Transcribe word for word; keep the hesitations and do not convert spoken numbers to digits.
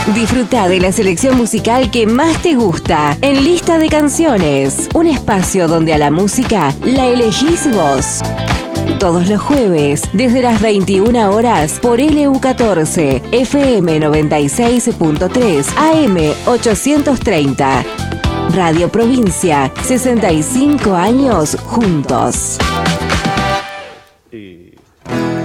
Disfruta de la selección musical que más te gusta en Lista de Canciones, un espacio donde a la música la elegís vos. Todos los jueves, desde las veintiuna horas, por L U catorce, F M noventa y seis punto tres, A M ochocientos treinta. Radio Provincia, sesenta y cinco años juntos. Y...